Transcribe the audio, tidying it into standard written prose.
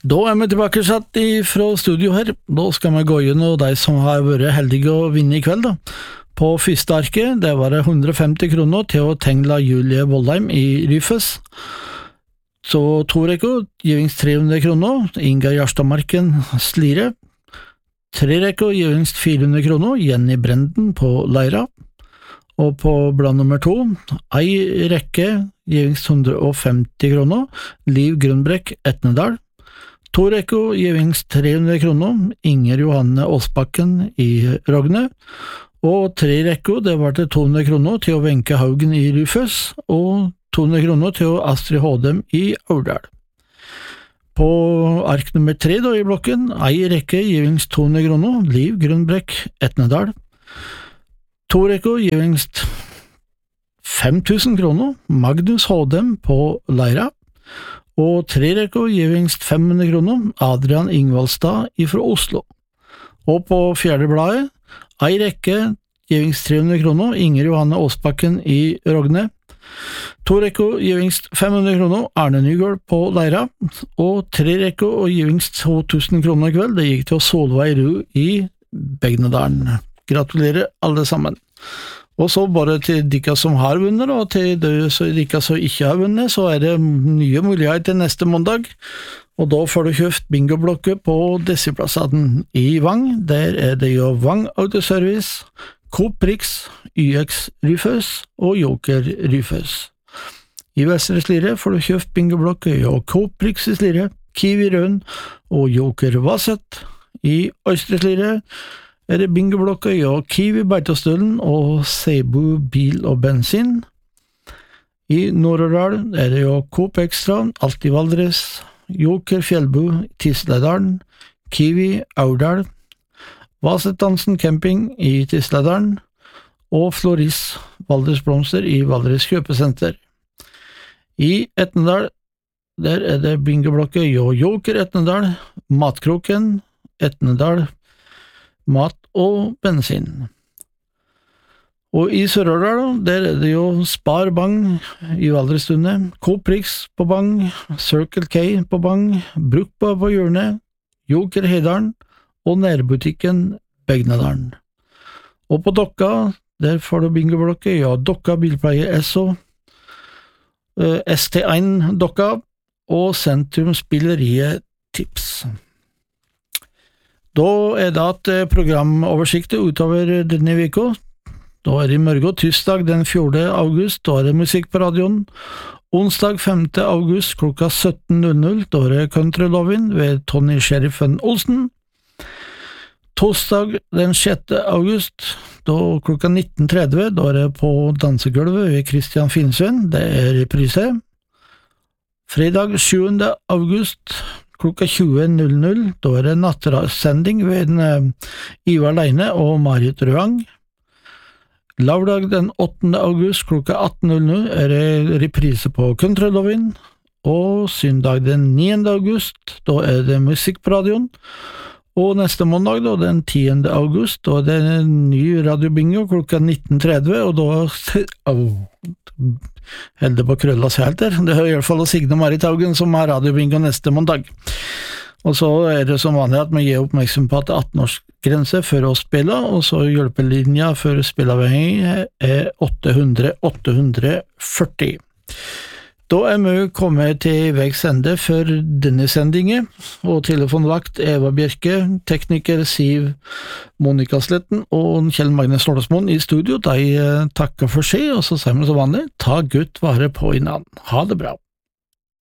Da vi tilbake satt fra studio her. Da skal vi gå gjennom de som har vært heldige å vinne I kveld. Da. På første arket, det var det 150 kroner til å tegne Julie Voldheim I Ryfes. Så to rekker, givings 300 kroner, Inga Gjerstadmarken Slire. Tre rekker, givings 400 kroner, Jenny Brenden på Leira. Og på blad nummer 2, ei rekke, givings 150 kroner, Liv Grunbrekk Etnedal. To rekker, givings 300 kroner, Inger Johanne Åsbakken I Rogne. Og tre rekker, det var til 200 kroner til å Wenche Haugen I Ryfes, og 200 kroner til Astrid Hådem I Aurdal. På ark nummer 3 da, I blokken, ei rekke, givings 200 kroner, Liv Grunbrekk Etnedal. To rekker, givings 5000 kroner, Magnus Hådem på Leira. Og tre rekker, givings 500 kroner, Adrian Ingvaldstad fra Oslo. Og på fjerde bladet, ei rekke, givings 300 kroner, Inger Johanne Åsbakken I Rogne. To rekker, givings 500 kroner, Arne Nygaard på Leira. Og tre rekker, og givings 2000 kroner I kveld, det gikk til Solveig Ru I Begnedalen. Gratulerer alle sammen. Og så bare til dere som har vunnet, og til dere som ikke har vunnet, så det nye muligheter til neste måndag. Og da får du kjøpt bingoblokke på Desiplassen I Vang. Der det jo Vang Autoservice, Coop Rix, YX Ryføs og Joker Ryføs. I Vestre Slire får du kjøpt bingoblokke og Coop Rix I Slire, Kiwi Røn og Joker Vasset. I Østre Slire det bingoblokka og Kiwi Beitostølen og Seibu Bil og Bensin. I Nord-Årdal det jo Coop Extra, Alltid Valdres, Joker Fjellbu, Tisledalen, Kiwi Aurdal, Vasetdansen Camping I Tisledalen og Floris Valdres Blomster I Valdres Kjøpesenter. I Etnedal der det bingoblokka og Joker Etnedal, Matkroken, Etnedal, Mat og bensin. Og I Sør-Årdal, der det jo Spar Bang I Valdrestundet, Coop Rix på Bang, Circle K på Bang, Brukba på hjørnet, Joker Heidalen og nærbutikken Begnedalen. Og på Dokka, der får du bingoblokke, ja, Dokka Bilpleie SO, ST1 Dokka og Sentrum Spilleriet Tips. Da det at programoversiktet utover denne veka. Da det I morgen, tirsdag den 4. august, da det musikk på radioen. Onsdag 5. august klokka 17.00, da det Country Lovin ved Tony Sheriffen Olsen. Torsdag den 6. august, da klokka 19.30, da det på dansegulvet ved Christian Finsven, det reprise. Fredag 7. august, klokka 20.00, da det nattrasending ved Ivar Leine og Marit Røang. Lørdag den 8. august klokka 18.00 det reprise på Country Lovin. Og søndag den 9. august, da det musikk på radioen. Og neste måndag, da, den 10. august, da det en ny radiobingo klokka 19.30, og da holder på krølla seg helt der. Det I hvert fall å Signe Marit Haugen som har radiobingo neste måndag. Og så det som vanlig at vi gir oppmerksom på at det 18-års grense for å spille, og så hjelpelinja for spilleavhengig 800-840. Da vi kommet til veis ende for denne sendingen, og telefonvakt Eva Bjerke, tekniker Siv Monika Sletten og Kjell Magne Stålesmoen I studio. De takker for seg, og så sier vi så vanlig, ta Gud vare på innan. Ha det bra.